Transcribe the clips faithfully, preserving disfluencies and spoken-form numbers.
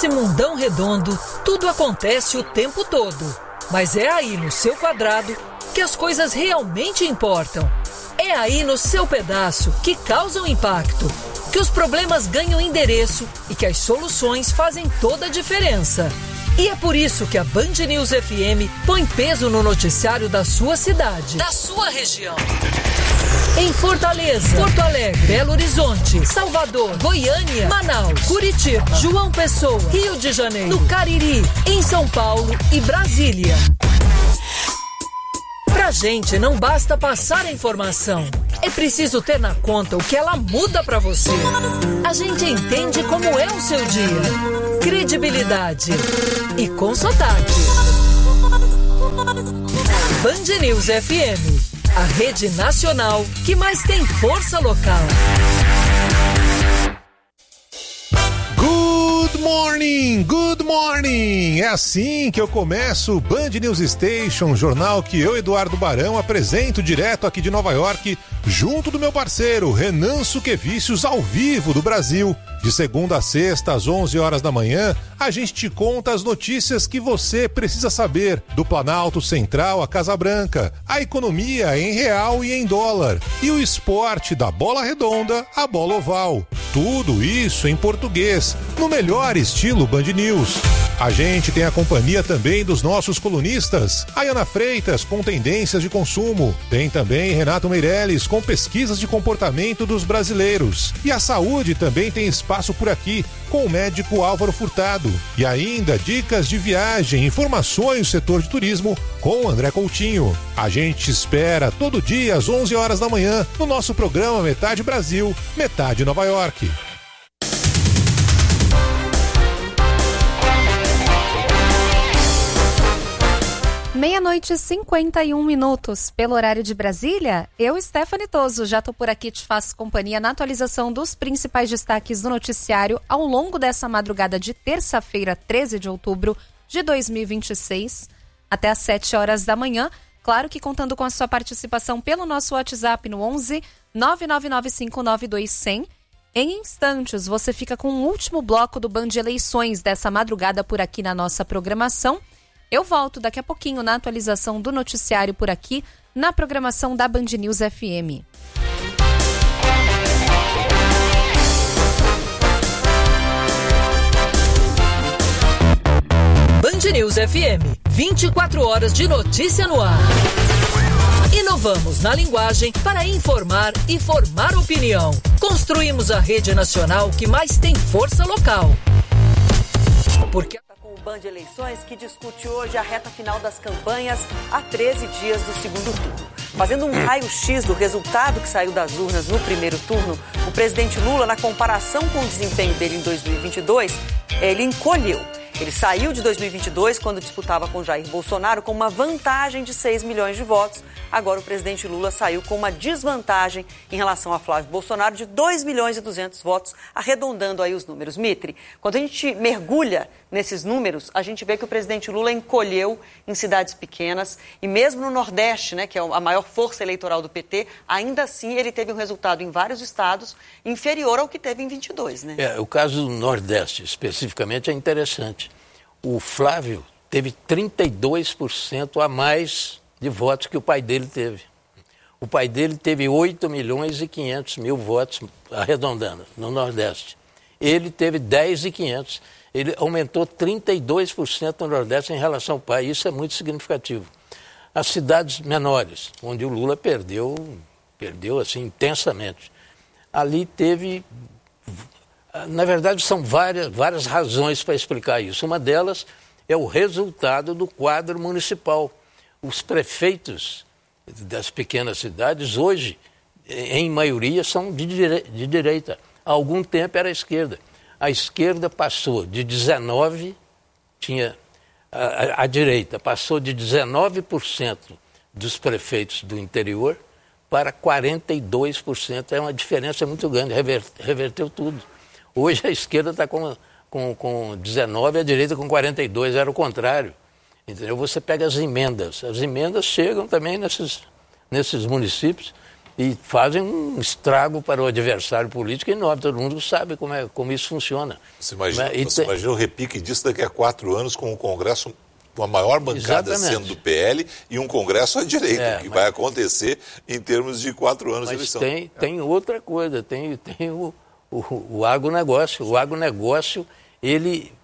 Nesse mundão redondo, tudo acontece o tempo todo. Mas é aí no seu quadrado que as coisas realmente importam. É aí no seu pedaço que causam impacto, que os problemas ganham endereço e que as soluções fazem toda a diferença. E é por isso que a Band News F M põe peso no noticiário da sua cidade, da sua região. Em Fortaleza, Porto Alegre, Belo Horizonte, Salvador, Goiânia, Manaus, Curitiba, João Pessoa, Rio de Janeiro, no Cariri, em São Paulo e Brasília. Pra gente não basta passar a informação, é preciso ter na conta o que ela muda pra você. A gente entende como é o seu dia. Credibilidade e com sotaque. Band News F M, a rede nacional que mais tem força local. Good morning, good morning! É assim que eu começo o Band News Station, jornal que eu, Eduardo Barão, apresento direto aqui de Nova York, junto do meu parceiro Renan Suquevicius, ao vivo do Brasil. De segunda a sexta, às onze horas da manhã, a gente te conta as notícias que você precisa saber do Planalto Central à Casa Branca, a economia em real e em dólar, e o esporte da bola redonda à bola oval. Tudo isso em português, no melhor estilo Band News. A gente tem a companhia também dos nossos colunistas, a Ana Freitas com tendências de consumo, tem também Renato Meirelles com pesquisas de comportamento dos brasileiros, e a saúde também tem espaço por aqui com o médico Álvaro Furtado, e ainda dicas de viagem, informações do setor de turismo com o André Coutinho. A gente espera todo dia às onze horas da manhã no nosso programa Metade Brasil, Metade Nova York. Meia-noite e cinquenta e um minutos, pelo horário de Brasília, eu, Stephanie Toso, já estou por aqui, te faço companhia na atualização dos principais destaques do noticiário ao longo dessa madrugada de terça-feira, treze de outubro de dois mil e vinte e seis, até às sete horas da manhã, claro que contando com a sua participação pelo nosso WhatsApp no onze nove nove nove cinco nove dois zero zero. Em instantes, você fica com o último bloco do Band Eleições dessa madrugada por aqui na nossa programação. Eu volto daqui a pouquinho na atualização do noticiário por aqui, na programação da Band News F M. Band News F M, vinte e quatro horas de notícia no ar. Inovamos na linguagem para informar e formar opinião. Construímos a rede nacional que mais tem força local. Porque o Band Eleições, que discute hoje a reta final das campanhas a treze dias do segundo turno. Fazendo um raio-x do resultado que saiu das urnas no primeiro turno, o presidente Lula, na comparação com o desempenho dele em dois mil e vinte e dois, ele encolheu. Ele saiu de dois mil e vinte e dois, quando disputava com Jair Bolsonaro, com uma vantagem de seis milhões de votos. Agora o presidente Lula saiu com uma desvantagem em relação a Flávio Bolsonaro de dois milhões e duzentos votos, arredondando aí os números. Mitre, quando a gente mergulha nesses números, a gente vê que o presidente Lula encolheu em cidades pequenas e mesmo no Nordeste, né, que é a maior força eleitoral do P T, ainda assim ele teve um resultado em vários estados inferior ao que teve em vinte e dois, né? É, o caso do Nordeste, especificamente, é interessante. O Flávio teve trinta e dois por cento a mais de votos que o pai dele teve. O pai dele teve oito milhões e quinhentos mil votos, arredondando, no Nordeste. Ele teve dez milhões e quinhentos. Ele aumentou trinta e dois por cento no Nordeste em relação ao pai. Isso é muito significativo. As cidades menores, onde o Lula perdeu, perdeu assim, intensamente. Ali teve... Na verdade, são várias, várias razões para explicar isso. Uma delas é o resultado do quadro municipal. Os prefeitos das pequenas cidades, hoje, em maioria, são de, dire... de direita. Há algum tempo era a esquerda. A esquerda passou de dezenove, tinha a, a, a direita passou de dezenove por cento dos prefeitos do interior para quarenta e dois por cento. É uma diferença muito grande, rever, reverteu tudo. Hoje a esquerda está com, com, com dezenove, a direita com quarenta e dois, era o contrário. Entendeu? Você pega as emendas. As emendas chegam também nesses, nesses municípios e fazem um estrago para o adversário político enorme. Todo mundo sabe como, é, como isso funciona. Você imagina, Mas, você tem... imagina o repique disso daqui a quatro anos com o Congresso, com a maior bancada Exatamente. sendo do P L e um Congresso à direita, É, que mas... vai acontecer em termos de quatro anos mas de eleição. Tem, tem outra coisa, tem, tem o, o, o agronegócio. O agronegócio, ele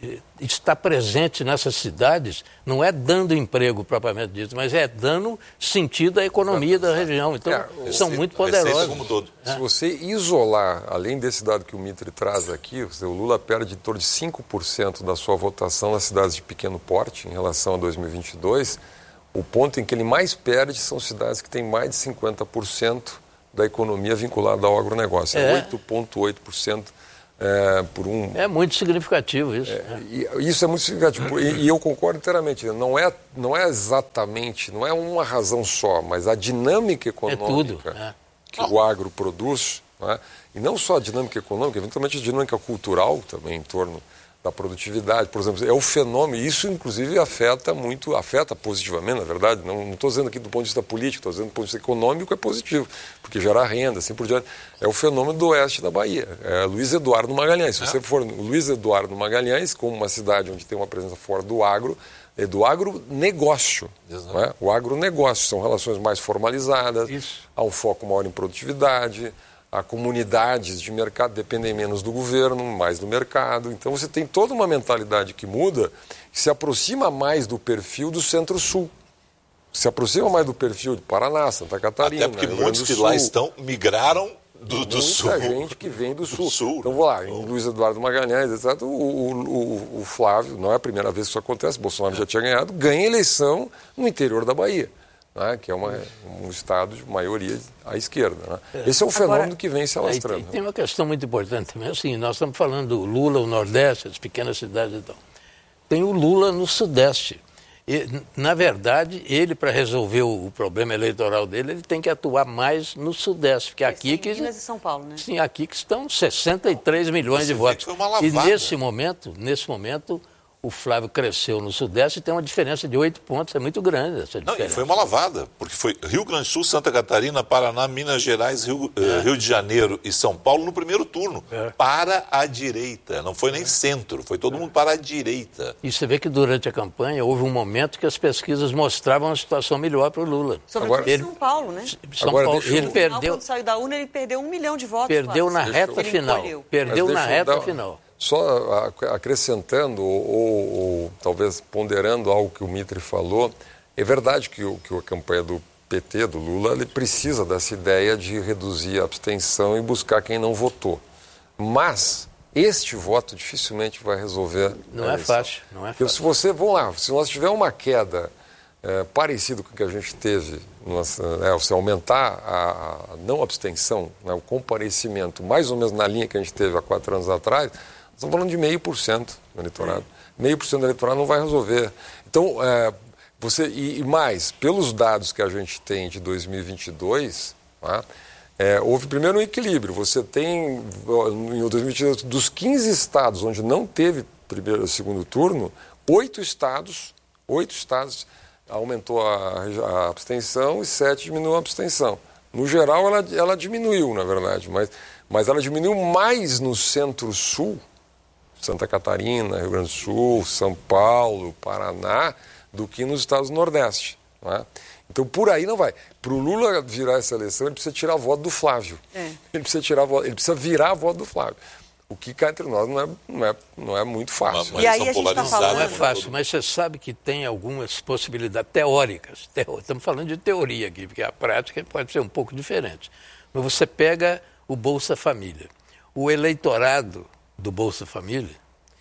está presente nessas cidades, não é dando emprego propriamente dito, mas é dando sentido à economia da região. Então, é, são receita, muito poderosos. Como todo. Se você isolar, além desse dado que o Mitri traz aqui, o Lula perde em torno de cinco por cento da sua votação nas cidades de pequeno porte em relação a dois mil e vinte e dois. O ponto em que ele mais perde são cidades que têm mais de cinquenta por cento da economia vinculada ao agronegócio. É, é oito vírgula oito por cento. É, por um... é muito significativo isso. É, e, isso é muito significativo. E, e eu concordo inteiramente. Não é, não é exatamente, não é uma razão só, mas a dinâmica econômica é tudo, é. que o agro produz, né? E não só a dinâmica econômica, eventualmente a dinâmica cultural também em torno da produtividade, por exemplo, é o fenômeno, isso inclusive afeta muito, afeta positivamente, na verdade, não estou dizendo aqui do ponto de vista político, estou dizendo do ponto de vista econômico é positivo, porque gera renda, assim por diante. É o fenômeno do oeste da Bahia, é Luiz Eduardo Magalhães. Se você for no Luiz Eduardo Magalhães, como uma cidade onde tem uma presença fora do agro, é do agronegócio. Né? O agronegócio são relações mais formalizadas, isso. Há um foco maior em produtividade, há comunidades de mercado dependem menos do governo, mais do mercado. Então você tem toda uma mentalidade que muda, que se aproxima mais do perfil do Centro-Sul. Se aproxima mais do perfil de Paraná, Santa Catarina. Até porque muitos que lá estão migraram do, do Sul. Muita gente que vem do Sul. do sul. Então vou lá, em Luiz Eduardo Magalhães, etcétera. O, o, o, o Flávio, não é a primeira vez que isso acontece, Bolsonaro já tinha ganhado, ganha eleição no interior da Bahia. Né, que é uma, um estado de maioria à esquerda. Né? Esse é o fenômeno Agora, que vem se alastrando. Tem, tem uma questão muito importante também. Assim, nós estamos falando do Lula, o Nordeste, as pequenas cidades e tal. Tem o Lula no Sudeste. E, na verdade, ele, para resolver o, o problema eleitoral dele, ele tem que atuar mais no Sudeste. Porque é aqui que... Minas e São Paulo, né? Sim, aqui que estão sessenta e três milhões de votos. Foi uma lavada. E nesse momento, nesse momento... O Flávio cresceu no Sudeste e tem uma diferença de oito pontos, é muito grande essa diferença. Não, e foi uma lavada, porque foi Rio Grande do Sul, Santa Catarina, Paraná, Minas Gerais, Rio, é. Rio de Janeiro e São Paulo no primeiro turno, é. para a direita. Não foi nem centro, foi todo mundo para a direita. E você vê que durante a campanha houve um momento que as pesquisas mostravam uma situação melhor para o Lula. Sobretudo em São Paulo, né? São Agora, Paulo, eu... ele perdeu... Quando saiu da urna, ele perdeu um milhão de votos. Perdeu quase. na reta final. Encolheu. Perdeu na reta dar... final. Só acrescentando ou, ou, ou talvez ponderando algo que o Mitri falou, é verdade que, o, que a campanha do P T, do Lula, ele precisa dessa ideia de reduzir a abstenção e buscar quem não votou. Mas este voto dificilmente vai resolver. Não é fácil, não é fácil. Porque se você, vamos lá, se nós tivermos uma queda é, parecida com o que a gente teve, nossa, é, se aumentar a, a não abstenção, né, o comparecimento, mais ou menos na linha que a gente teve há quatro anos atrás, estamos falando de meio por cento do eleitorado. Meio por cento do eleitorado não vai resolver. Então, é, você, e, e mais, pelos dados que a gente tem de dois mil e vinte e dois, tá, é, houve primeiro um equilíbrio. Você tem, em dois mil e vinte e dois, dos quinze estados onde não teve primeiro e segundo turno, oito estados, oito estados aumentou a, a abstenção e sete diminuiu a abstenção. No geral, ela, ela diminuiu, na verdade, mas, mas ela diminuiu mais no centro-sul, Santa Catarina, Rio Grande do Sul, São Paulo, Paraná, do que nos estados do Nordeste. Não é? Então, por aí não vai. Para o Lula virar essa eleição, ele precisa tirar a voto do Flávio. É. Ele precisa tirar a voto, ele precisa virar a voto do Flávio. O que cá entre nós não é, não é, não é muito fácil. Mas, e aí a gente está falando... Não é fácil, mas você sabe que tem algumas possibilidades teóricas. Teo... Estamos falando de teoria aqui, porque a prática pode ser um pouco diferente. Mas você pega o Bolsa Família. O eleitorado do Bolsa Família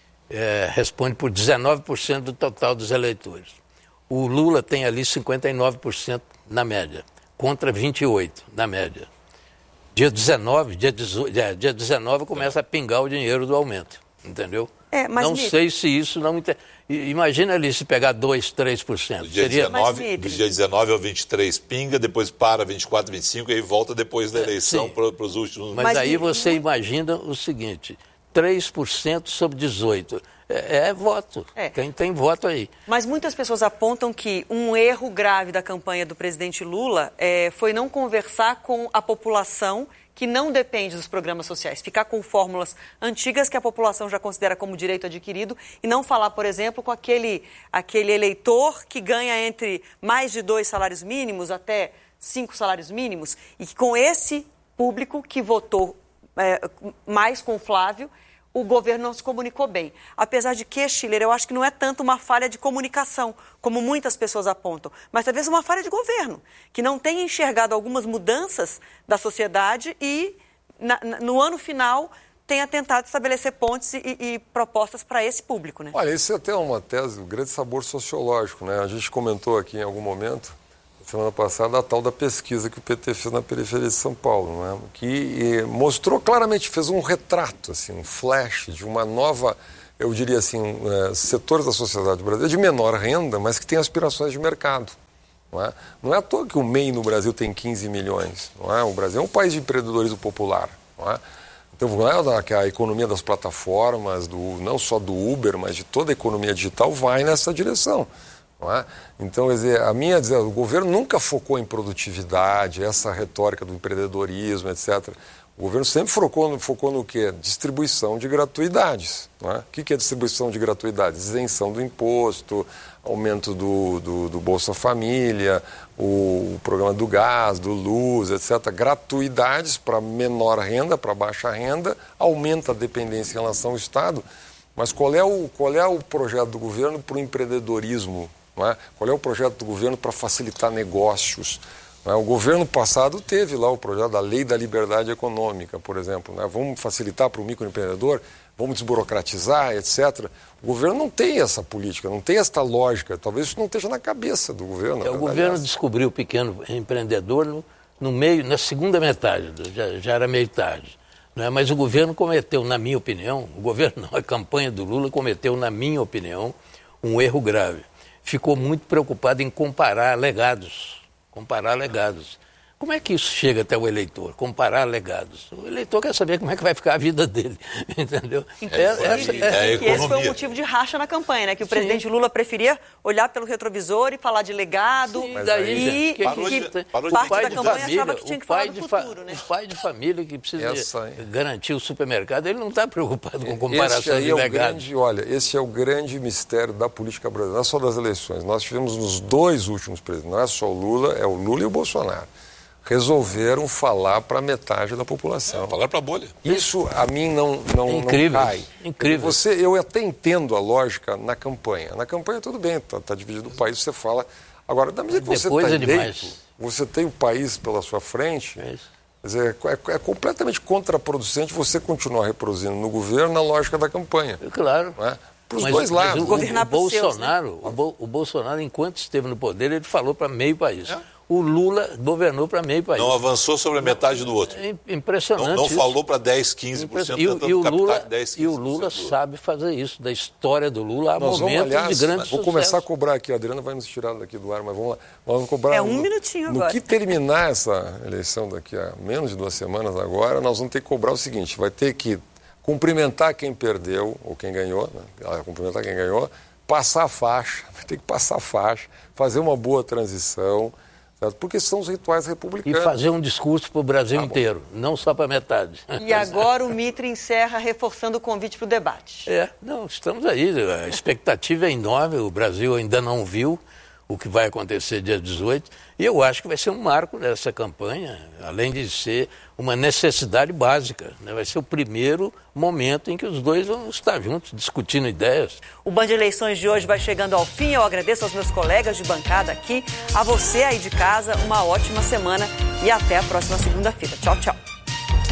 é, responde por dezenove por cento do total dos eleitores. O Lula tem ali cinquenta e nove por cento na média, contra vinte e oito por cento na média. Dia dezenove, dia dezoito, dia dezenove começa a pingar o dinheiro do aumento, entendeu? É, mas não me... sei se isso não... Imagina ali se pegar dois, três por cento. Do dia, Seria... dezenove, do dia dezenove ao vinte e três pinga, depois para vinte e quatro, vinte e cinco e aí volta depois da eleição é, para os últimos... Mas, mas aí me... você imagina o seguinte, três por cento sobre dezoito. é, é voto. É. Quem tem voto aí. Mas muitas pessoas apontam que um erro grave da campanha do presidente Lula é, foi não conversar com a população que não depende dos programas sociais, ficar com fórmulas antigas que a população já considera como direito adquirido e não falar, por exemplo, com aquele, aquele eleitor que ganha entre mais de dois salários mínimos até cinco salários mínimos e que com esse público que votou é, mais com o Flávio, o governo não se comunicou bem. Apesar de que, Schiller, eu acho que não é tanto uma falha de comunicação, como muitas pessoas apontam, mas talvez uma falha de governo, que não tenha enxergado algumas mudanças da sociedade e, na, no ano final, tenha tentado estabelecer pontes e, e propostas para esse público, né? Olha, isso é até uma tese, um grande sabor sociológico, né? A gente comentou aqui em algum momento, semana passada, a tal da pesquisa que o P T fez na periferia de São Paulo, né? Que mostrou claramente, fez um retrato, assim, um flash de uma nova, eu diria assim, é, setores da sociedade brasileira de menor renda, mas que tem aspirações de mercado. Não é, não é à toa que o M E I no Brasil tem quinze milhões. Não é? O Brasil é um país de empreendedorismo popular. Não é? Então, não é que a economia das plataformas, do, não só do Uber, mas de toda a economia digital, vai nessa direção. Não é? Então, a minha dizer, o governo nunca focou em produtividade, essa retórica do empreendedorismo, etcétera. O governo sempre focou no, focou no quê? Distribuição de gratuidades. Não é? O que é distribuição de gratuidades? Isenção do imposto, aumento do, do, do Bolsa Família, o, o programa do gás, do luz, etcétera. Gratuidades para menor renda, para baixa renda, aumenta a dependência em relação ao Estado. Mas qual é o, qual é o projeto do governo para o empreendedorismo? Não é? Qual é o projeto do governo para facilitar negócios? Não é? O governo passado teve lá o projeto da Lei da Liberdade Econômica, por exemplo. Não é? Vamos facilitar para o microempreendedor, vamos desburocratizar, etcétera. O governo não tem essa política, não tem essa lógica. Talvez isso não esteja na cabeça do governo. É, o governo descobriu o pequeno empreendedor no, no meio, na segunda metade, já, já era meio tarde. Não é? Mas o governo cometeu, na minha opinião, o governo não, a campanha do Lula cometeu, na minha opinião, um erro grave. Ficou muito preocupado em comparar legados. Comparar legados. Como é que isso chega até o eleitor? Comparar legados. O eleitor quer saber como é que vai ficar a vida dele, entendeu? É, essa, é, é e esse foi o motivo de racha na campanha, né? Que o Sim. presidente Lula preferia olhar pelo retrovisor e falar de legado. Sim, daí, e que, parou que, de, que parou parte de da campanha família, achava que tinha que falar do futuro, né? O pai de família que precisa essa, garantir o supermercado, ele não está preocupado com comparação esse aí de é legado. Grande, olha, esse é o grande mistério da política brasileira, não é só das eleições. Nós tivemos nos dois últimos presidentes, não é só o Lula, é o Lula e o Bolsonaro. Resolveram falar para metade da população. É, falar para a bolha. Isso a mim não, não, é incrível, não cai. Incrível. Você, eu até entendo a lógica na campanha. Na campanha tudo bem, está tá dividido o país, você fala. Agora, da medida que você está é eleito, você tem o país pela sua frente, é isso. Quer dizer, é, é completamente contraproducente você continuar reproduzindo no governo na lógica da campanha. Claro. É? Para os dois mas lados. O, o, o, Bolsonaro, seus, né? o, Bo, o Bolsonaro, enquanto esteve no poder, ele falou para meio país. É? O Lula governou para meio país. Não avançou sobre a metade do outro. É impressionante. Não, não isso. falou para dez, quinze por cento. E, e o Lula, dez, quinze por cento e o Lula sabe fazer isso. Da história do Lula, há Nós momentos vamos, aliás, de grande sucesso. Vou começar a cobrar aqui. A Adriana vai nos tirar daqui do ar, mas vamos lá. Nós vamos cobrar. É um no, minutinho no agora. No que terminar essa eleição daqui a menos de duas semanas agora, nós vamos ter que cobrar o seguinte. Vai ter que cumprimentar quem perdeu ou quem ganhou, né? Cumprimentar quem ganhou, passar a faixa, vai ter que passar a faixa, fazer uma boa transição, certo? Porque são os rituais republicanos. E fazer um discurso para o Brasil ah, inteiro, não só para metade. E agora o Mitre encerra reforçando o convite para o debate. É, não, estamos aí, a expectativa é enorme, o Brasil ainda não viu o que vai acontecer dia dezoito, e eu acho que vai ser um marco nessa campanha, além de ser uma necessidade básica, né? Vai ser o primeiro momento em que os dois vão estar juntos, discutindo ideias. O Band Eleições de hoje vai chegando ao fim, eu agradeço aos meus colegas de bancada aqui, a você aí de casa, uma ótima semana e até a próxima segunda-feira. Tchau, tchau.